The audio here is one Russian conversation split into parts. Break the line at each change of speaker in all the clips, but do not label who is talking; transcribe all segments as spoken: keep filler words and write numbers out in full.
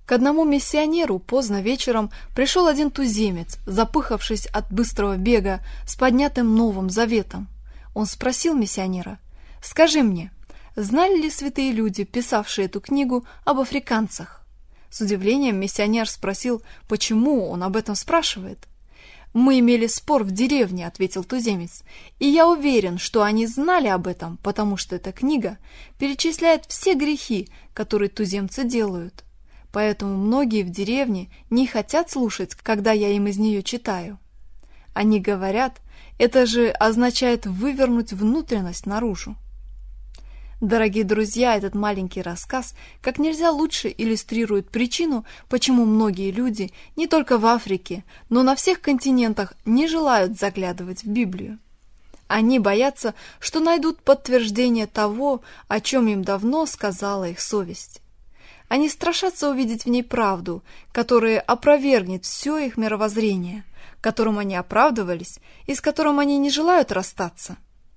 К одному миссионеру поздно вечером пришел один туземец, запыхавшись от быстрого бега с поднятым Новым Заветом. Он спросил миссионера: «Скажи мне, знали ли святые люди, писавшие эту книгу, об африканцах?» С удивлением миссионер спросил, почему он об этом спрашивает. «Мы имели спор в деревне», — ответил туземец, «и я уверен, что они знали об этом, потому что эта книга перечисляет все грехи, которые туземцы делают. Поэтому многие в деревне не хотят слушать, когда я им из нее читаю. Они говорят, это же означает вывернуть внутренность наружу». Дорогие друзья, этот маленький рассказ как нельзя лучше иллюстрирует причину, почему многие люди не только в Африке, но на всех континентах не желают заглядывать в Библию. Они боятся, что найдут подтверждение того, о чем им давно сказала их совесть. Они страшатся увидеть в ней правду, которая опровергнет все их мировоззрение, которым они оправдывались и с которым они не желают расстаться.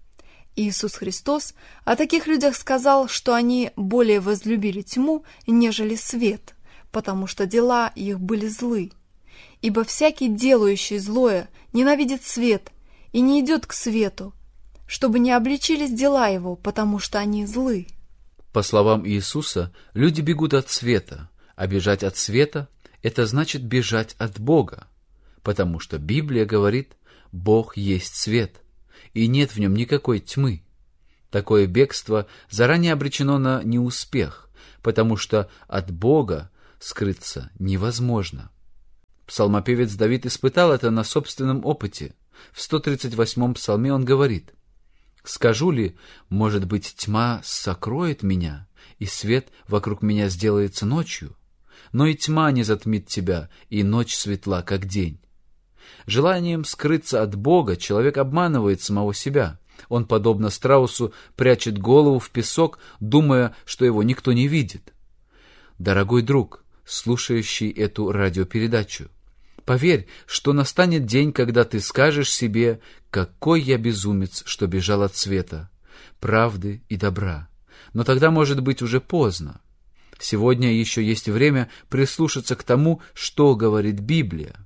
Иисус Христос о таких людях сказал, что они более возлюбили тьму, нежели свет, потому что дела их были злы. Ибо всякий, делающий злое, ненавидит свет и не идет к свету, чтобы не обличились дела его, потому что они злы.
По словам Иисуса, люди бегут от света, а бежать от света – это значит бежать от Бога, потому что Библия говорит: «Бог есть свет», и нет в нем никакой тьмы. Такое бегство заранее обречено на неуспех, потому что от Бога скрыться невозможно. Псалмопевец Давид испытал это на собственном опыте. В сто тридцать восьмом псалме он говорит: «Скажу ли, может быть, тьма сокроет меня, и свет вокруг меня сделается ночью? Но и тьма не затмит тебя, и ночь светла, как день». Желанием скрыться от Бога человек обманывает самого себя. Он, подобно страусу, прячет голову в песок, думая, что его никто не видит. Дорогой друг, слушающий эту радиопередачу, поверь, что настанет день, когда ты скажешь себе: «Какой я безумец, что бежал от света, правды и добра». Но тогда, может быть, уже поздно. Сегодня еще есть время прислушаться к тому, что говорит Библия.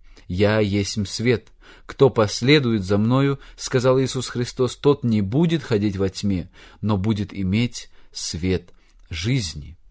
«Я есмь свет. Кто последует за мною, — сказал Иисус Христос, — тот не будет ходить во тьме, но будет иметь свет жизни».